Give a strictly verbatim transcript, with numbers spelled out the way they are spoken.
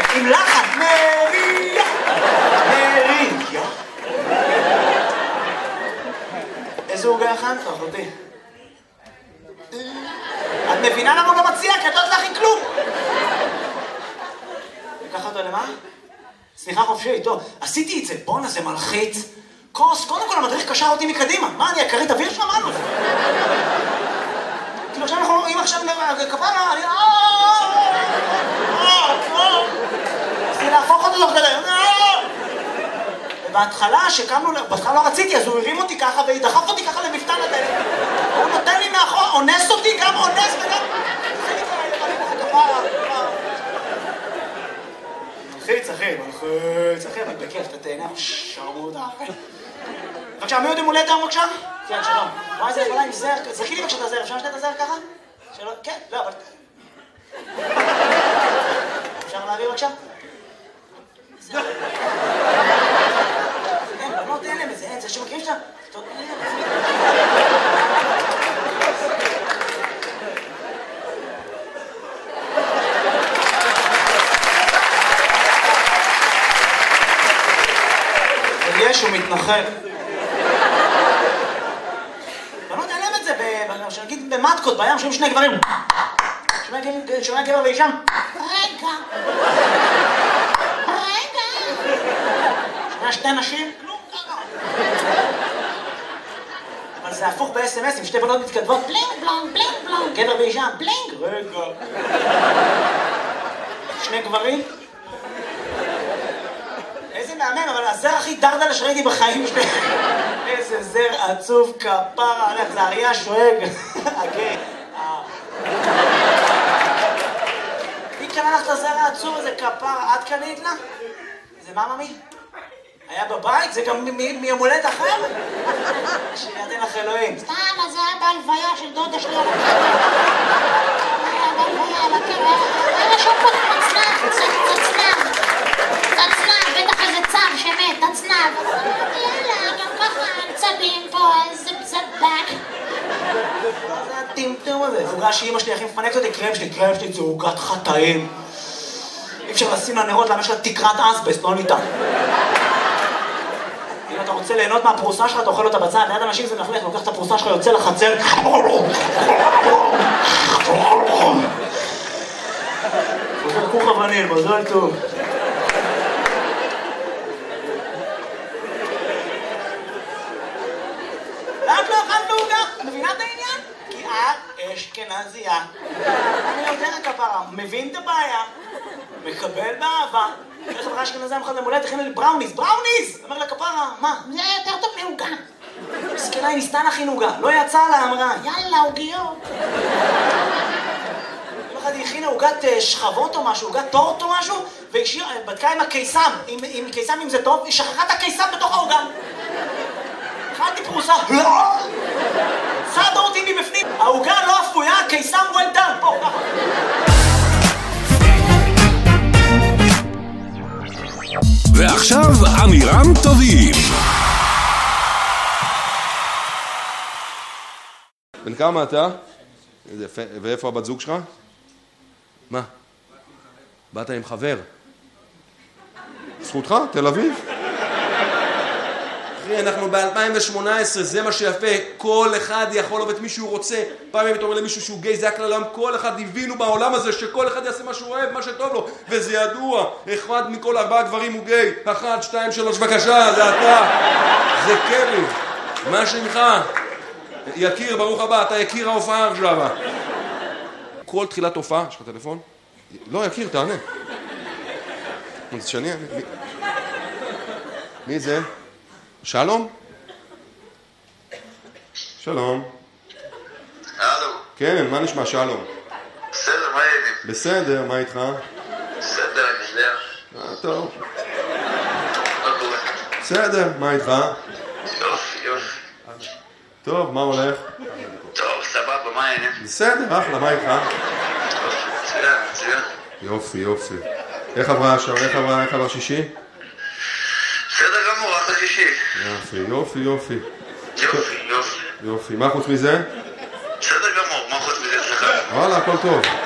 עם לחן, מריה, מריה. איזה עוגה הכנת, אחותי? את מבינה למה הוא לא מציע? כי את לא תלכי כלום. לקח אותו למה? סליחה חופשי, טוב, עשיתי את זה, בואנה זה מלחיץ. כוס, קודם כל המדריך קשר אותי מקדימה. מה, אני הכרית אוויר שם? מה לו? כאילו עכשיו אנחנו רואים עכשיו כפרה, אני... רציתי להפוך אותו תוך כדי. ובהתחלה, שקמנו, בהתחלה לא רציתי, אז הוא הרים אותי ככה ודחף אותי ככה למפתן הדלת. הוא נותן לי מאחור, אונס אותי, גם אונס וגם... מלחיץ, אחי, מלחיץ, אחי, אבל בכיף, אתה תהנה, שרמות, אחי. בבקשה, מי עוד עם הולדת היום בבקשה? כן, שלום. וואי, זה יכולה עם זר, זכי לי בבקשה את הזר, אפשר לשתת את הזר ככה? שלום, כן, לא, אבל... אפשר להביא בבקשה? זר. אין, בנות אין להם איזה, אין, זה שמכירים שאתה... טוב, אין להם. יש, הוא מתנחל. בנות, אין להם את זה, שנגיד במטקות, בים, שומעים שני גברים. שומע גבר ואישה. רגע. רגע. שומע שתי נשים. כלום ככה. אבל זה הפוך ב-אס אם אס, עם שתי בנות מתכתבות. בלינג בלונג, בלינג בלונג. גבר ואישה. בלינג. רגע. שני גברים. איזה מאמן, אבל הזר הכי דרדלה שראיתי בחיים שלי. איזה זר עצוב כפרה עליך, זה אריה שואג. אוקיי. מי קנה לך את הזר העצוב הזה כפרה? את קנית לה? זה מה ממי? היה בבית? זה גם מיום הולדת אחר? שידן לך אלוהים. סתם, אז זה היה בהלוויה של דודה שלי. היה בהלוויה על הקרב. היה שם פה תצנב, תצנב. תצנב, בטח איזה צב שמת, תצנב. יאללה, גם ככה צבים פה, איזה בזבק. מה זה הטמטום הזה? עוגה שאמא שלי הכי מפנקת אותי, קרם שלי, קרם שלי, זה עוגת חטאים. אי אפשר לשים לנרות, למה יש לה תקרת אסבסט, לא ניתן. אם אתה רוצה ליהנות מהפרוסה שלך, אתה אוכל אותה בצד, ליד אנשים זה מלכלך, לוקח את הפרוסה שלך, יוצא לחצר. עובר כוך אבנים, מזל טוב. למה לא אכלת עוגה? מבינה את העניין? כי את אשכנזייה. אני יודע כפרה, מבין את הבעיה, מקבל באהבה. איך חברה אשכנזייה מחד למולדת, הכינה לי בראוניז, בראוניז! אומר לה כפרה, מה? זה היה יותר טוב מעוגה. מסכנה, היא ניסתה להכין עוגה, לא יצאה לה, אמרה, יאללה, עוגיות. אחד היא הכינה עוגת שכבות או משהו, עוגת טורט או משהו, והיא בדקה עם הקיסם, עם קיסם אם זה טוב, היא שכחה את הקיסם בתוך העוגה. אכלתי פרוסה, לא! צד אותי מבפנים, העוגה לא אפויה, הקיסם well done, פה, ככה. ועכשיו אמירם טובים. בן כמה אתה? ואיפה הבת זוג שלך? מה? באת עם חבר? זכותך? תל אביב? אחי, אנחנו ב-אלפיים ושמונה עשרה, זה מה שיפה. כל אחד יכול לעבוד את מי שהוא רוצה. פעם אם אתה אומר למישהו שהוא גיי, זה הכלל העולם. כל אחד הבינו בעולם הזה שכל אחד יעשה מה שהוא אוהב, מה שטוב לו. וזה ידוע. אחד מכל ארבעה גברים הוא גיי. אחת, שתיים, שלוש, בבקשה, זה אתה. זה קרי. מה שמך? יקיר, ברוך הבא, אתה יקיר ההופעה עכשיו. כל תחילת הופעה, יש לך טלפון? לא, יקיר, תענה. אז שאני... מי זה? שלום? שלום. הלו. כן, מה נשמע, שלום? בסדר, מה העניינים? בסדר, מה איתך? בסדר, אני יודע. אה, טוב. מה קורה? בסדר, מה איתך? יופי, יופי. טוב, מה הולך? טוב, סבבה, מה העניינים? בסדר, אחלה, מה איתך? מצוין, מצוין. יופי, יופי. איך עברה השעה? איך עברה, איך עברה שישי? בסדר גמור, אחלה שישי. יופי, יופי, יופי. יופי, יופי. יופי, מה חוץ מזה? בסדר גמור, מה חוץ מזה אצלך? וואלה, הכל טוב.